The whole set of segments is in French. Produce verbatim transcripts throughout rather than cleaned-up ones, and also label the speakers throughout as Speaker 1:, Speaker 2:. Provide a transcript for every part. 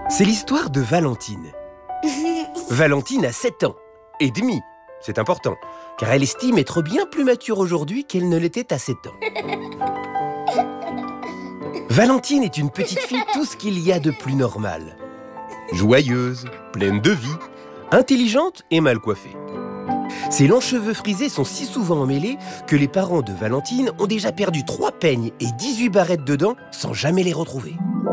Speaker 1: C'est l'histoire de Valentine. Valentine a sept ans et demi. C'est important, car elle estime être bien plus mature aujourd'hui qu'elle ne l'était à sept ans. Valentine est une petite fille, tout ce qu'il y a de plus normal. Joyeuse, pleine de vie, intelligente et mal coiffée. Ses longs cheveux frisés sont si souvent emmêlés que les parents de Valentine ont déjà perdu trois peignes et dix-huit barrettes de dents sans jamais les retrouver.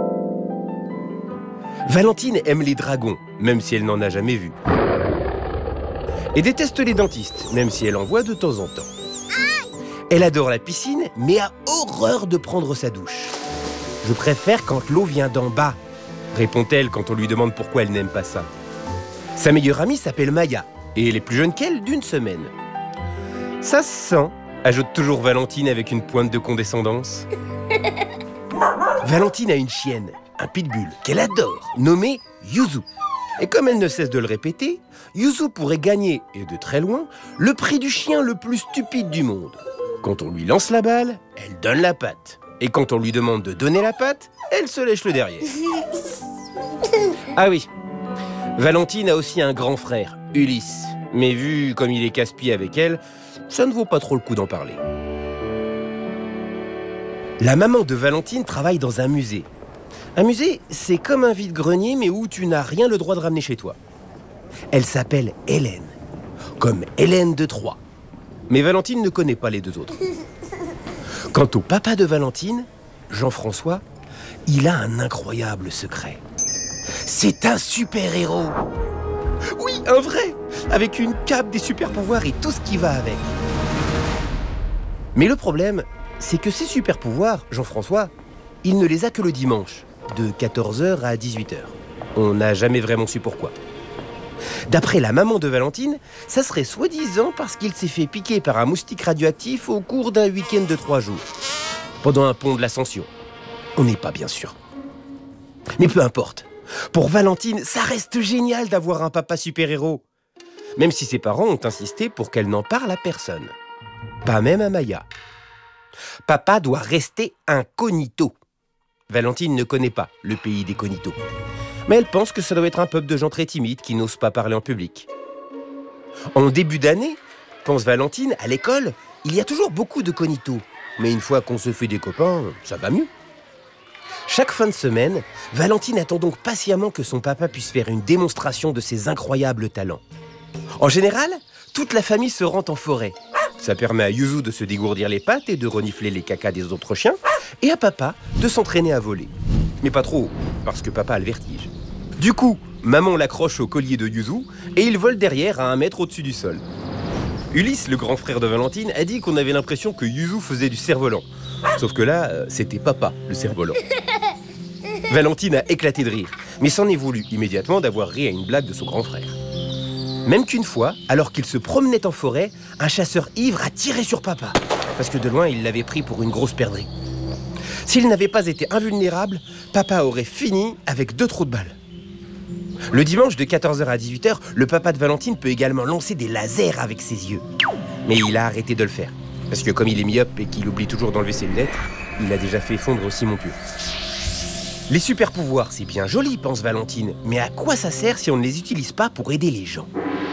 Speaker 1: Valentine aime les dragons, même si elle n'en a jamais vu. Et déteste les dentistes, même si elle en voit de temps en temps. Elle adore la piscine, mais a horreur de prendre sa douche. « Je préfère quand l'eau vient d'en bas », répond-elle quand on lui demande pourquoi elle n'aime pas ça. Sa meilleure amie s'appelle Maya, et elle est plus jeune qu'elle d'une semaine. « Ça se sent », ajoute toujours Valentine avec une pointe de condescendance. Valentine a une chienne, un pitbull, qu'elle adore, nommé Yuzu. Et comme elle ne cesse de le répéter, Yuzu pourrait gagner, et de très loin, le prix du chien le plus stupide du monde. Quand on lui lance la balle, elle donne la patte. Et quand on lui demande de donner la patte, elle se lèche le derrière. Ah oui, Valentine a aussi un grand frère, Ulysse. Mais vu comme il est casse-pied avec elle, ça ne vaut pas trop le coup d'en parler. La maman de Valentine travaille dans un musée. Un musée, c'est comme un vide-grenier, mais où tu n'as rien le droit de ramener chez toi. Elle s'appelle Hélène, comme Hélène de Troie. Mais Valentine ne connaît pas les deux autres. Quant au papa de Valentine, Jean-François, il a un incroyable secret. C'est un super-héros. Oui, un vrai, avec une cape, des super-pouvoirs et tout ce qui va avec. Mais le problème, c'est que ces super-pouvoirs, Jean-François, il ne les a que le dimanche, de quatorze heures à dix-huit heures. On n'a jamais vraiment su pourquoi. D'après la maman de Valentine, ça serait soi-disant parce qu'il s'est fait piquer par un moustique radioactif au cours d'un week-end de trois jours, pendant un pont de l'Ascension. On n'est pas bien sûr. Mais peu importe. Pour Valentine, ça reste génial d'avoir un papa super-héros. Même si ses parents ont insisté pour qu'elle n'en parle à personne. Pas même à Maya. Papa doit rester incognito. Valentine ne connaît pas le pays des cognitos. Mais elle pense que ça doit être un peuple de gens très timides qui n'osent pas parler en public. En début d'année, pense Valentine, à l'école, il y a toujours beaucoup de cognitos. Mais une fois qu'on se fait des copains, ça va mieux. Chaque fin de semaine, Valentine attend donc patiemment que son papa puisse faire une démonstration de ses incroyables talents. En général, toute la famille se rend en forêt. Ça permet à Yuzu de se dégourdir les pattes et de renifler les cacas des autres chiens, et à papa de s'entraîner à voler. Mais pas trop, parce que papa a le vertige. Du coup, maman l'accroche au collier de Yuzu, et il vole derrière à un mètre au-dessus du sol. Ulysse, le grand frère de Valentine, a dit qu'on avait l'impression que Yuzu faisait du cerf-volant. Sauf que là, c'était papa, le cerf-volant. Valentine a éclaté de rire, mais s'en est voulu immédiatement d'avoir ri à une blague de son grand frère. Même qu'une fois, alors qu'il se promenait en forêt, un chasseur ivre a tiré sur papa, parce que de loin, il l'avait pris pour une grosse perdrix. S'il n'avait pas été invulnérable, papa aurait fini avec deux trous de balles. Le dimanche de quatorze heures à dix-huit heures, le papa de Valentine peut également lancer des lasers avec ses yeux. Mais il a arrêté de le faire, parce que comme il est myope et qu'il oublie toujours d'enlever ses lunettes, il a déjà fait fondre aussi mon pieu. Les super-pouvoirs, c'est bien joli, pense Valentine, mais à quoi ça sert si on ne les utilise pas pour aider les gens ?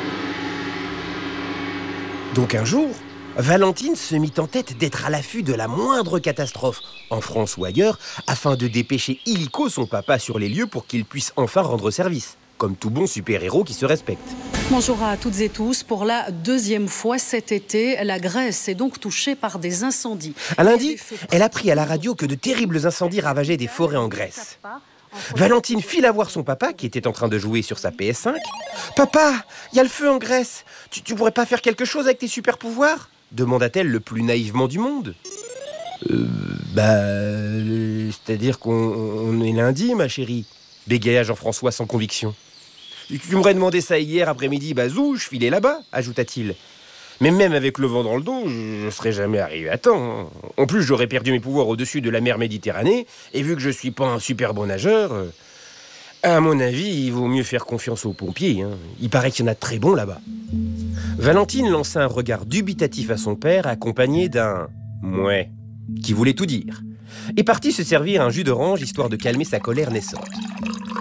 Speaker 1: Donc un jour, Valentine se mit en tête d'être à l'affût de la moindre catastrophe, en France ou ailleurs, afin de dépêcher illico son papa sur les lieux pour qu'il puisse enfin rendre service, comme tout bon super-héros qui se respecte.
Speaker 2: Bonjour à toutes et tous. Pour la deuxième fois cet été, la Grèce est donc touchée par des incendies.
Speaker 1: À lundi, elle a appris à la radio que de terribles incendies ravageaient des forêts en Grèce. Valentine file à voir son papa, qui était en train de jouer sur sa P S cinq. « Papa, il y a le feu en Grèce. Tu, tu pourrais pas faire quelque chose avec tes super-pouvoirs ?» demanda-t-elle le plus naïvement du monde. Euh, bah, euh, c'est-à-dire qu'on on est lundi, ma chérie, bégaya Jean-François sans conviction. Tu m'aurais demandé ça hier après-midi, bah zou, je filais là-bas, ajouta-t-il. Mais même avec le vent dans le dos, je ne serais jamais arrivé à temps. En plus, j'aurais perdu mes pouvoirs au-dessus de la mer Méditerranée, et vu que je suis pas un super bon nageur, euh, à mon avis, il vaut mieux faire confiance aux pompiers. Hein. Il paraît qu'il y en a de très bons là-bas. Valentine lança un regard dubitatif à son père, accompagné d'un « mouais » qui voulait tout dire, et partit se servir un jus d'orange histoire de calmer sa colère naissante.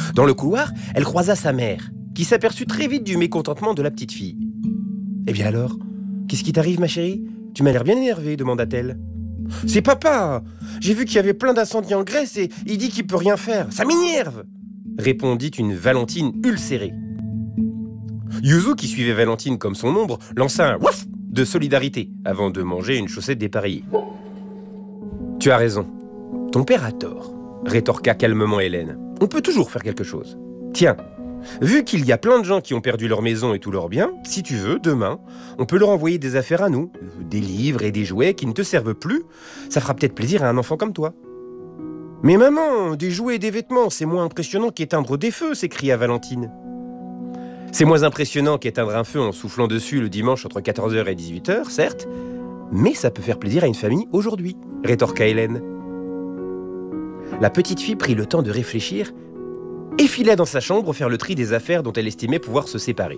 Speaker 1: Dans le couloir, elle croisa sa mère, qui s'aperçut très vite du mécontentement de la petite fille. « Eh bien alors, qu'est-ce qui t'arrive, ma chérie ? Tu m'as l'air bien énervée, demanda-t-elle. « C'est papa. J'ai vu qu'il y avait plein d'incendies en Grèce et il dit qu'il peut rien faire. Ça m'énerve !» répondit une Valentine ulcérée. Yuzu, qui suivait Valentine comme son ombre, lança un « ouf » de solidarité avant de manger une chaussette dépareillée. « Tu as raison. Ton père a tort, » rétorqua calmement Hélène. « On peut toujours faire quelque chose. Tiens, vu qu'il y a plein de gens qui ont perdu leur maison et tous leurs biens, si tu veux, demain, on peut leur envoyer des affaires à nous, des livres et des jouets qui ne te servent plus. Ça fera peut-être plaisir à un enfant comme toi. » « Mais maman, des jouets et des vêtements, c'est moins impressionnant qu'éteindre des feux !» s'écria Valentine. « C'est moins impressionnant qu'éteindre un feu en soufflant dessus le dimanche entre quatorze heures et dix-huit heures, certes, mais ça peut faire plaisir à une famille aujourd'hui, » rétorqua Hélène. La petite fille prit le temps de réfléchir et fila dans sa chambre faire le tri des affaires dont elle estimait pouvoir se séparer.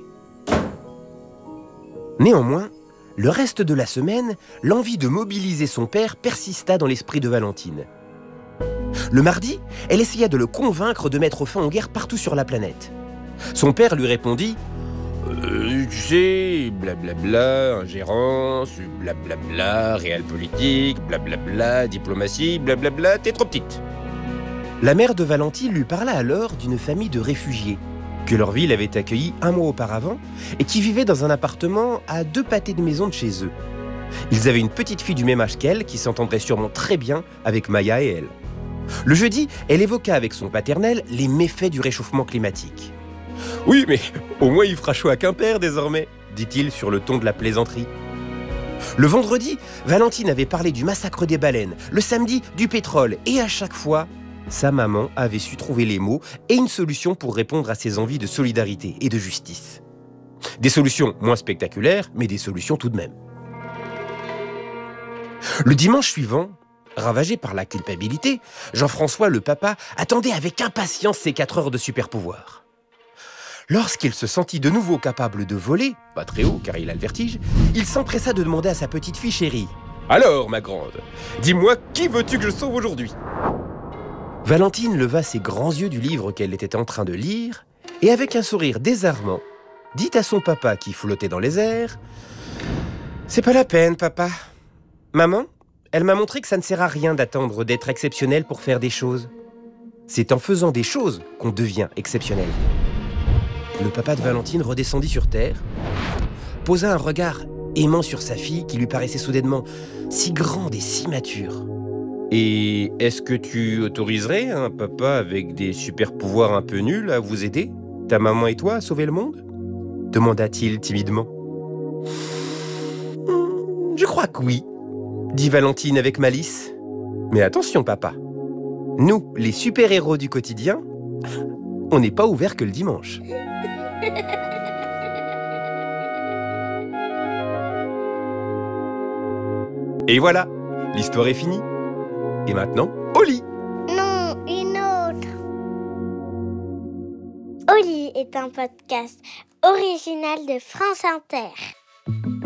Speaker 1: Néanmoins, le reste de la semaine, l'envie de mobiliser son père persista dans l'esprit de Valentine. Le mardi, elle essaya de le convaincre de mettre fin aux guerres partout sur la planète. Son père lui répondit euh, « Tu sais, blablabla, ingérence, blablabla, réel politique, blablabla, diplomatie, blablabla, t'es trop petite. » La mère de Valentine lui parla alors d'une famille de réfugiés que leur ville avait accueillis un mois auparavant et qui vivaient dans un appartement à deux pâtés de maison de chez eux. Ils avaient une petite fille du même âge qu'elle qui s'entendrait sûrement très bien avec Maya et elle. Le jeudi, elle évoqua avec son paternel les méfaits du réchauffement climatique. « Oui, mais au moins il fera chaud à Quimper désormais », dit-il sur le ton de la plaisanterie. Le vendredi, Valentine avait parlé du massacre des baleines, le samedi du pétrole, et à chaque fois, sa maman avait su trouver les mots et une solution pour répondre à ses envies de solidarité et de justice. Des solutions moins spectaculaires, mais des solutions tout de même. Le dimanche suivant, ravagé par la culpabilité, Jean-François, le papa, attendait avec impatience ses quatre heures de super-pouvoir. Lorsqu'il se sentit de nouveau capable de voler, pas très haut car il a le vertige, il s'empressa de demander à sa petite fille chérie « Alors, ma grande, dis-moi, qui veux-tu que je sauve aujourd'hui ?» Valentine leva ses grands yeux du livre qu'elle était en train de lire et avec un sourire désarmant, dit à son papa qui flottait dans les airs « C'est pas la peine, papa. Maman, elle m'a montré que ça ne sert à rien d'attendre d'être exceptionnel pour faire des choses. C'est en faisant des choses qu'on devient exceptionnel. » Le papa de Valentine redescendit sur terre, posa un regard aimant sur sa fille qui lui paraissait soudainement si grande et si mature. « Et est-ce que tu autoriserais un papa avec des super-pouvoirs un peu nuls à vous aider, ta maman et toi, à sauver le monde ?» demanda-t-il timidement. « Je crois que oui, » dit Valentine avec malice. « Mais attention, papa, nous, les super-héros du quotidien, on n'est pas ouverts que le dimanche. » Et voilà, l'histoire est finie. Et maintenant, au lit.
Speaker 3: Non, une autre. Au lit est un podcast original de France Inter.